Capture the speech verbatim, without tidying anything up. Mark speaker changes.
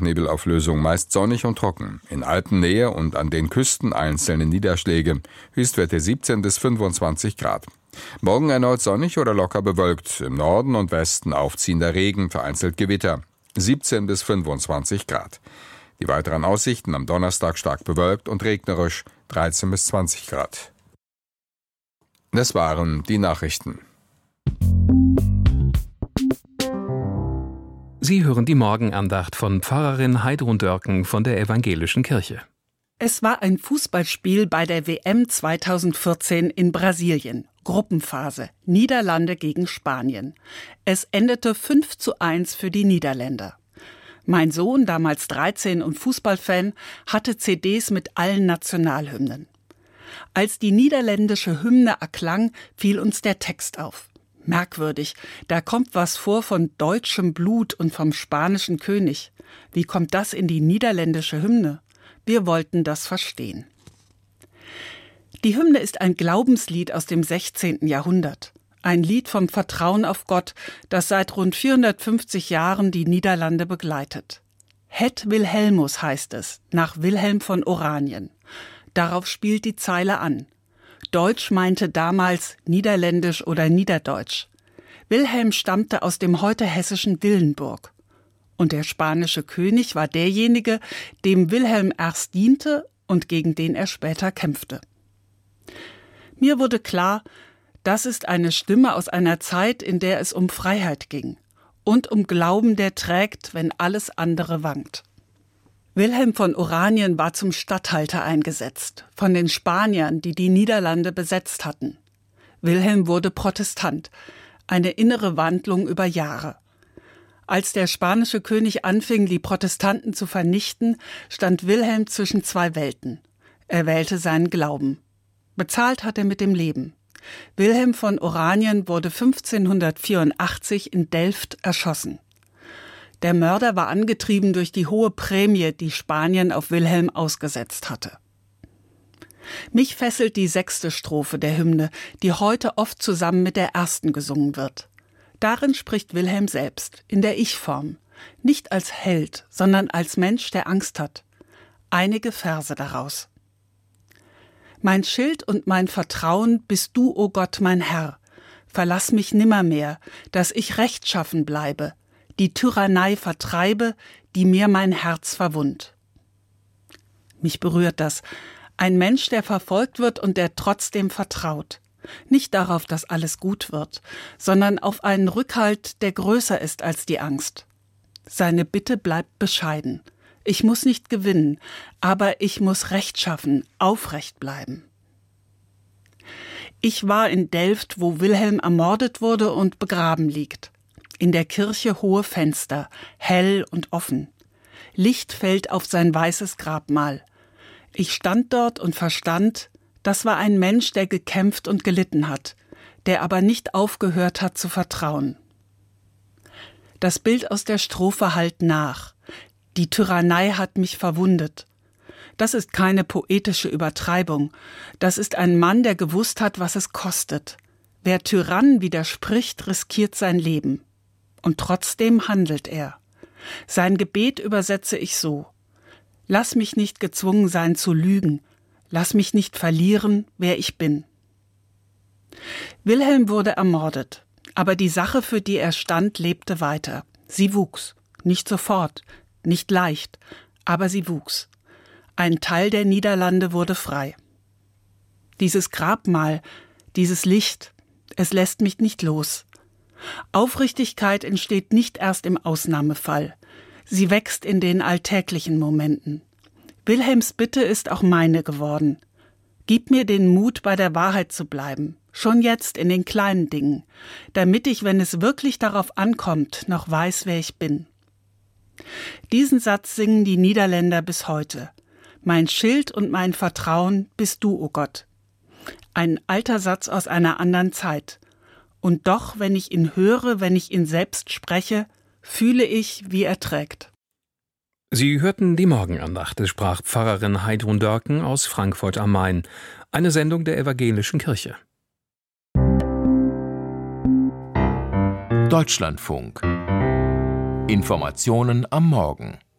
Speaker 1: Nebelauflösung meist sonnig und trocken. In Alpennähe und an den Küsten einzelne Niederschläge. Höchstwerte siebzehn bis fünfundzwanzig Grad. Morgen erneut sonnig oder locker bewölkt. Im Norden und Westen aufziehender Regen, vereinzelt Gewitter. siebzehn bis fünfundzwanzig Grad. Die weiteren Aussichten: am Donnerstag stark bewölkt und regnerisch, dreizehn bis zwanzig Grad. Das waren die Nachrichten.
Speaker 2: Sie hören die Morgenandacht von Pfarrerin Heidrun Dörken von der Evangelischen Kirche.
Speaker 3: Es war ein Fußballspiel bei der W M zweitausendvierzehn in Brasilien. Gruppenphase. Niederlande gegen Spanien. Es endete fünf zu eins für die Niederländer. Mein Sohn, damals dreizehn und Fußballfan, hatte C Ds mit allen Nationalhymnen. Als die niederländische Hymne erklang, fiel uns der Text auf. Merkwürdig, da kommt was vor von deutschem Blut und vom spanischen König. Wie kommt das in die niederländische Hymne? Wir wollten das verstehen. Die Hymne ist ein Glaubenslied aus dem sechzehnten Jahrhundert. Ein Lied vom Vertrauen auf Gott, das seit rund vierhundertfünfzig Jahren die Niederlande begleitet. Het Wilhelmus heißt es, nach Wilhelm von Oranien. Darauf spielt die Zeile an. Deutsch meinte damals Niederländisch oder Niederdeutsch. Wilhelm stammte aus dem heute hessischen Dillenburg. Und der spanische König war derjenige, dem Wilhelm erst diente und gegen den er später kämpfte. Mir wurde klar, das ist eine Stimme aus einer Zeit, in der es um Freiheit ging und um Glauben, der trägt, wenn alles andere wankt. Wilhelm von Oranien war zum Statthalter eingesetzt, von den Spaniern, die die Niederlande besetzt hatten. Wilhelm wurde Protestant, eine innere Wandlung über Jahre. Als der spanische König anfing, die Protestanten zu vernichten, stand Wilhelm zwischen zwei Welten. Er wählte seinen Glauben. Bezahlt hat er mit dem Leben. Wilhelm von Oranien wurde fünfzehnhundertvierundachtzig in Delft erschossen. Der Mörder war angetrieben durch die hohe Prämie, die Spanien auf Wilhelm ausgesetzt hatte. Mich fesselt die sechste Strophe der Hymne, die heute oft zusammen mit der ersten gesungen wird. Darin spricht Wilhelm selbst, in der Ich-Form, nicht als Held, sondern als Mensch, der Angst hat. Einige Verse daraus. Mein Schild und mein Vertrauen bist du, o Gott, mein Herr. Verlass mich nimmermehr, dass ich rechtschaffen bleibe, die Tyrannei vertreibe, die mir mein Herz verwundt. Mich berührt das. Ein Mensch, der verfolgt wird und der trotzdem vertraut. Nicht darauf, dass alles gut wird, sondern auf einen Rückhalt, der größer ist als die Angst. Seine Bitte bleibt bescheiden. Ich muss nicht gewinnen, aber ich muss Recht schaffen, aufrecht bleiben. Ich war in Delft, wo Wilhelm ermordet wurde und begraben liegt. In der Kirche hohe Fenster, hell und offen. Licht fällt auf sein weißes Grabmal. Ich stand dort und verstand, das war ein Mensch, der gekämpft und gelitten hat, der aber nicht aufgehört hat zu vertrauen. Das Bild aus der Strophe hallt nach. Die Tyrannei hat mich verwundet. Das ist keine poetische Übertreibung. Das ist ein Mann, der gewusst hat, was es kostet. Wer Tyrannen widerspricht, riskiert sein Leben. Und trotzdem handelt er. Sein Gebet übersetze ich so: Lass mich nicht gezwungen sein zu lügen. Lass mich nicht verlieren, wer ich bin. Wilhelm wurde ermordet, aber die Sache, für die er stand, lebte weiter. Sie wuchs. Nicht sofort, nicht leicht, aber sie wuchs. Ein Teil der Niederlande wurde frei. Dieses Grabmal, dieses Licht, es lässt mich nicht los. Aufrichtigkeit entsteht nicht erst im Ausnahmefall. Sie wächst in den alltäglichen Momenten. Wilhelms Bitte ist auch meine geworden. Gib mir den Mut, bei der Wahrheit zu bleiben, schon jetzt in den kleinen Dingen, damit ich, wenn es wirklich darauf ankommt, noch weiß, wer ich bin. Diesen Satz singen die Niederländer bis heute. Mein Schild und mein Vertrauen bist du, o Gott. Ein alter Satz aus einer anderen Zeit. Und doch, wenn ich ihn höre, wenn ich ihn selbst spreche, fühle ich, wie er trägt.
Speaker 2: Sie hörten die Morgenandacht, es sprach Pfarrerin Heidrun Dörken aus Frankfurt am Main, eine Sendung der Evangelischen Kirche.
Speaker 4: Deutschlandfunk. Informationen am Morgen.